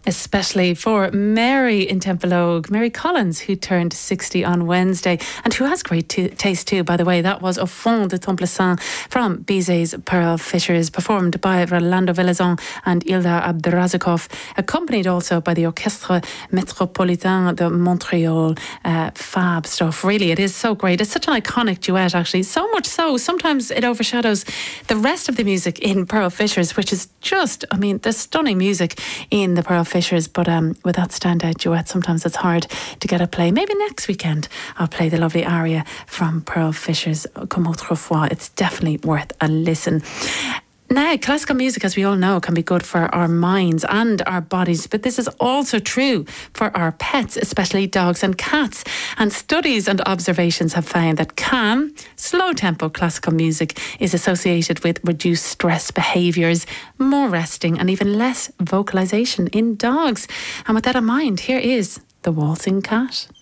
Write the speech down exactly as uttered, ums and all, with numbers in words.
especially for Mary in Templeogue, Mary Collins, who turned sixty on Wednesday and who has great t- taste too, by the way. That was Au fond de ton Plaisant from Bizet's Pearl Fishers, performed by Rolando Villazon and Ilda Abdrazakov, accompanied also by the Orchestre Métropolitain de Montréal. Uh, fab stuff, really. It is so great. It's such an iconic duet, actually. So much so, sometimes it overshadows the rest of the music in Pearl Fishers, which is just, I mean, there's stunning music in the Pearl Fishers, but um, with that standout duet, sometimes it's hard to get a play. Maybe next weekend I'll play the lovely aria from Pearl Fishers, Comme autrefois. It's definitely worth a listen. Now, classical music, as we all know, can be good for our minds and our bodies, but this is also true for our pets, especially dogs and cats. And studies and observations have found that calm, slow-tempo classical music is associated with reduced stress behaviours, more resting, and even less vocalisation in dogs. And with that in mind, here is The Waltzing Cat.